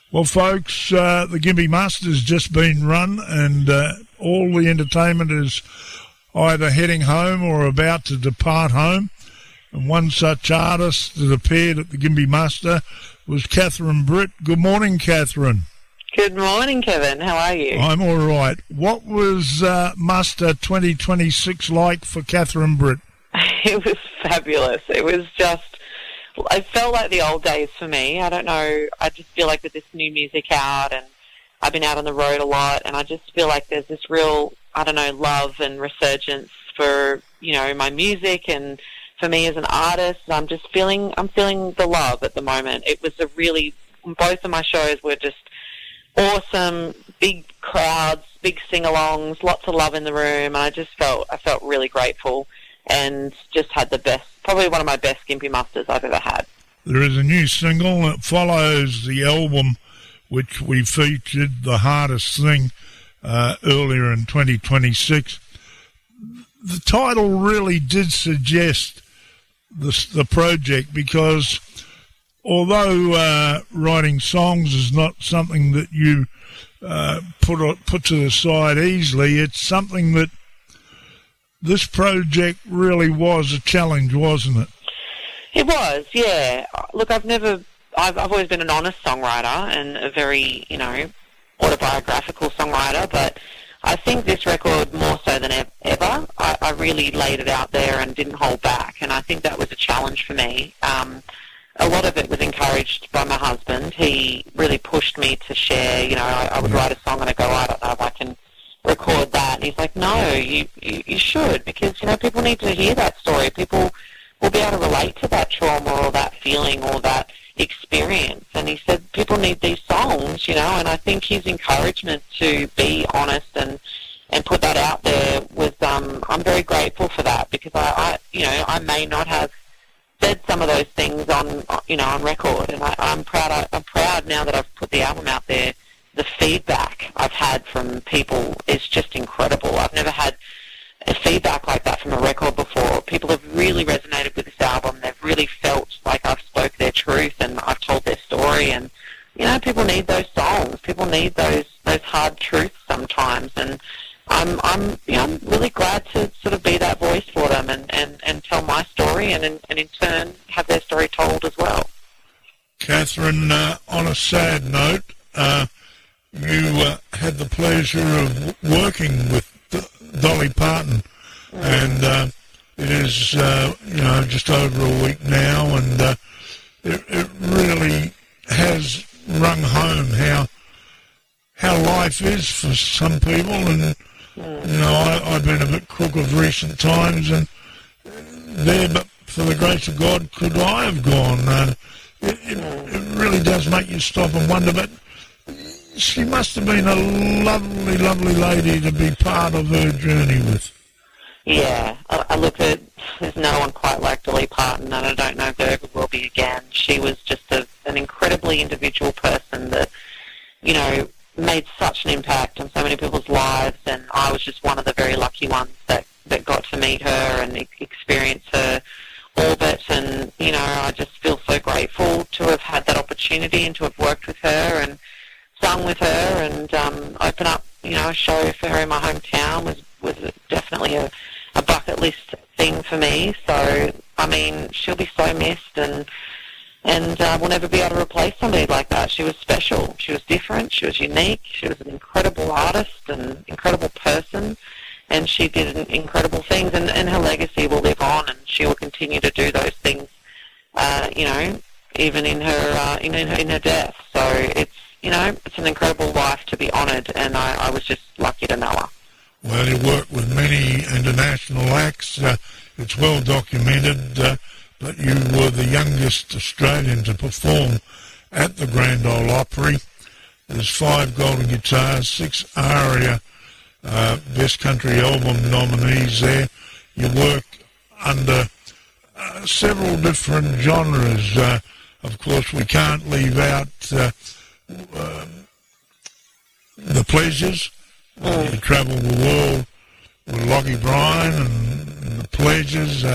Well, folks, the Gympie Muster's just been run, and all the entertainment is either heading home or about to depart home. And one such artist that appeared at the Gympie Muster was Catherine Britt. Good morning, Catherine. Good morning, Kevin. How are you? I'm all right. What was Muster 2026 like for Catherine Britt? It was fabulous. It was just, it felt like the old days for me. I don't know. I just feel like with this new music out, and I've been out on the road a lot, and I just feel like there's this real, I don't know, love and resurgence for, you know, my music and for me as an artist. I'm feeling the love at the moment. It was both of my shows were just awesome, big crowds, big sing-alongs, lots of love in the room. And I felt really grateful and just had the best, probably one of my best Gympie Musters I've ever had. There is a new single that follows the album which we featured, The Hardest Thing, earlier in 2026. The title really did suggest the project, because although writing songs is not something that you put to the side easily, it's something that this project really was a challenge, wasn't it? It was, yeah. Look, I've always been an honest songwriter and a very, you know, autobiographical songwriter, but I think this record, more so than ever, I really laid it out there and didn't hold back, and I think that was a challenge for me. A lot of it was encouraged by my husband. He really pushed me to share. You know, I would write a song and I go, I don't know if I can record that. And he's like, no, you should, because, you know, people need to hear that story. People will be able to relate to that trauma or that feeling or that experience. And he said, people need these songs, you know, and I think his encouragement to be honest and put that out there was, I'm very grateful for that, because I may not have said some of those things on record, and I'm proud. I'm proud now that I've put the album out there. The feedback I've had from people is just incredible. I've never had a feedback like that from a record before. People have really resonated with this album. They've really felt like I've spoke their truth and I've told their story. And you know, people need those songs. People need those hard truths sometimes. And I'm really glad to sort of be that voice for them and tell my story and in turn have their story told as well. Catherine, on a sad note, you had the pleasure of working with Dolly Parton, and it is just over a week now, and it really has rung home how life is for some people, and you know, I've been a bit crook of recent times, and but for the grace of God, could I have gone? It really does make you stop and wonder, but she must have been a lovely, lovely lady to be part of her journey with. Yeah, I look at, there's no one quite like Dolly Parton, and I don't know if there ever will be again. She was just an incredibly individual person that, you know, made such an impact on so many people's lives, and I was just one of the very lucky ones that got to meet her and experience her orbit, and, you know, I just feel so grateful to have had that opportunity and to have worked with her and sung with her, and open up, you know, a show for her in my hometown was definitely a bucket list thing for me. So, I mean, she'll be so missed, and we'll never be able to replace somebody like that. She was special. She was different. She was unique. She was an incredible artist and incredible person, and she did incredible things, and her legacy will live on, and she will continue to do those things, you know, even in her in her death. So it's, you know, it's an incredible life to be honoured, and I was just lucky to know her. Well, you work with many international acts. It's well documented that you were the youngest Australian to perform at the Grand Ole Opry. There's 5 Golden Guitars, 6 ARIA Best Country Album nominees there. You work under several different genres. Of course, we can't leave out the Pleasures. You travel the world with Lockie Bryan and the Pleasures,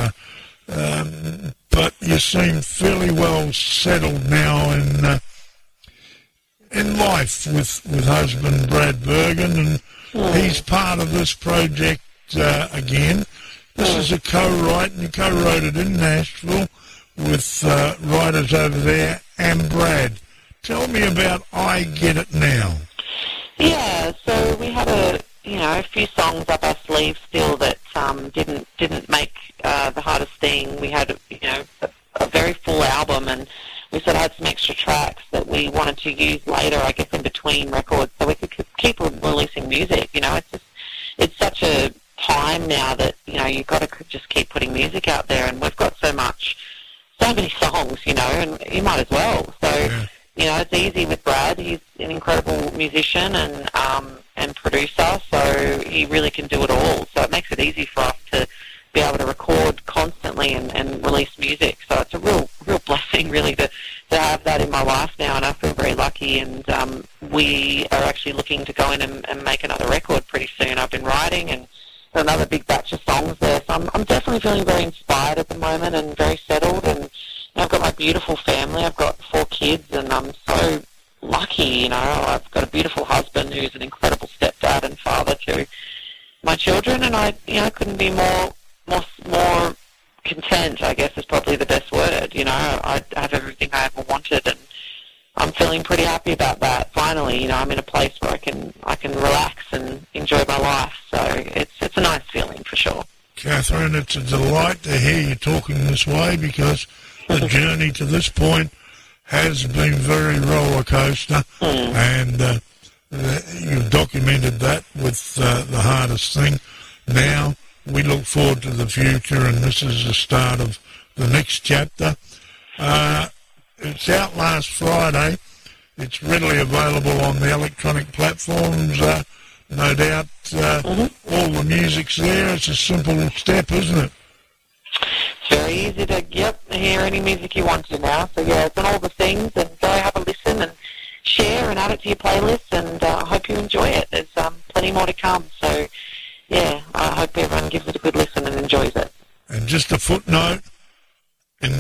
but you seem fairly well settled now in life with husband Brad Bergen, and he's part of this project again. This is a co-write, and you co-wrote it in Nashville with writers over there and Brad. Tell me about I Get It Now. Yeah, so we had a few songs up our sleeve still that didn't make the hardest thing. We had a very full album, and we sort of had some extra tracks that we wanted to use later, I guess, in between records, so we could keep releasing music. It's such a time now that you've got to just keep putting music out there, and we've got so many songs, and you might as well. So. Yeah. It's easy with Brad. He's an incredible musician and producer, so he really can do it all. So it makes it easy for us to be able to record constantly and release music. So it's a real blessing, really, to have that in my life now, and I feel very lucky. And we are actually looking to go in and make another record pretty soon. I've been writing and another big batch of songs there. So I'm definitely feeling very inspired at the moment and very settled, and I've got my beautiful family. I've got 4 kids, and I'm so lucky, I've got a beautiful husband who's an incredible stepdad and father to my children, and I couldn't be more content, I guess is probably the best word. I have everything I ever wanted, and I'm feeling pretty happy about that. Finally, I'm in a place where I can relax and enjoy my life. So it's a nice feeling for sure. Catherine, it's a delight to hear you talking this way, because the journey to this point has been very roller coaster, and you've documented that with the hardest thing. Now we look forward to the future, and this is the start of the next chapter. It's out last Friday. It's readily available on the electronic platforms, no doubt. All the music's there. It's a simple step, isn't it? Very easy to hear any music you want to now. So yeah, it's on all the things, and go have a listen and share and add it to your playlist, and I hope you enjoy it. There's plenty more to come. So yeah, I hope everyone gives it a good listen and enjoys it. And just a footnote, in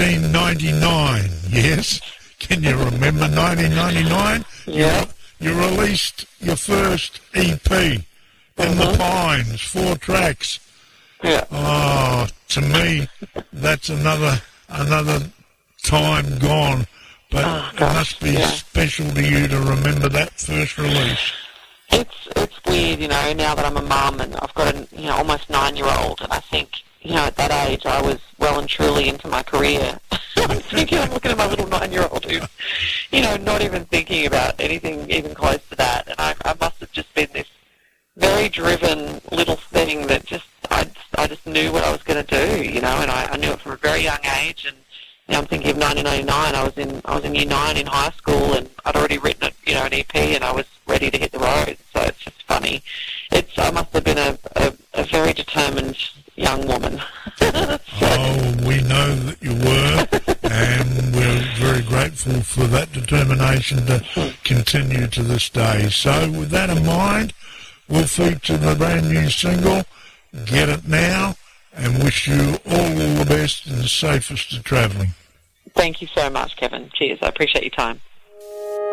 1999, yes, can you remember 1999? Yeah. You released your first EP, In the Pines, 4 tracks. Yeah. Oh, to me, that's another time gone. But it must be special to you to remember that first release. It's weird, now that I'm a mum and I've got an almost 9-year-old, and I think, at that age I was well and truly into my career. I'm looking at my little 9-year-old who's, not even thinking about anything even close to that. And I must have just been this very driven little thing that I just knew what I was going to do, and I knew it from a very young age. And I'm thinking of 1999. I was in year 9 in high school, and I'd already written an EP, and I was ready to hit the road. So it's just funny. I must have been a very determined young woman. Oh, we know that you were, and we're very grateful for that determination to continue to this day. So with that in mind, we'll feature the brand new single, Get It Now, and wish you all the best and the safest of travelling. Thank you so much, Kevin. Cheers. I appreciate your time.